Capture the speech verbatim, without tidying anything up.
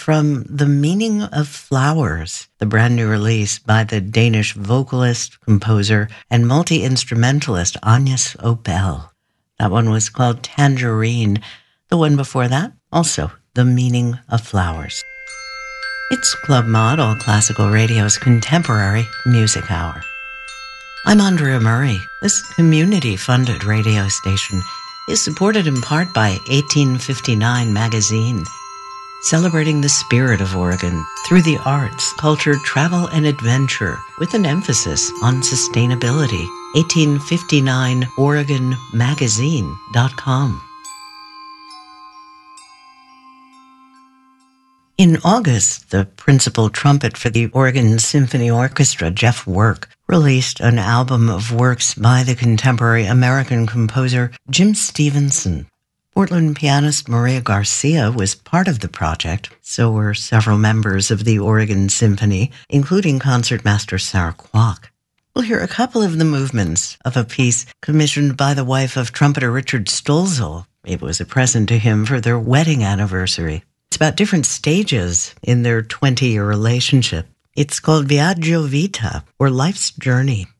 from The Meaning of Flowers, the brand new release by the Danish vocalist, composer, and multi-instrumentalist Agnes Obel. That one was called Tangerine. The one before that, also The Meaning of Flowers. It's Club Mod, All Classical Radio's contemporary music hour. I'm Andrea Murray. This community-funded radio station is supported in part by eighteen fifty-nine Magazine, celebrating the spirit of Oregon through the arts, culture, travel, and adventure, with an emphasis on sustainability. eighteen fifty-nine Oregon Magazine dot com. In August, the principal trumpet for the Oregon Symphony Orchestra, Jeff Work, released an album of works by the contemporary American composer Jim Stevenson. Portland pianist Maria Garcia was part of the project, so were several members of the Oregon Symphony, including concertmaster Sarah Kwok. We'll hear a couple of the movements of a piece commissioned by the wife of trumpeter Richard Stolzel. It was a present to him for their wedding anniversary. It's about different stages in their twenty-year relationship. It's called Viaggio Vita, or Life's Journey.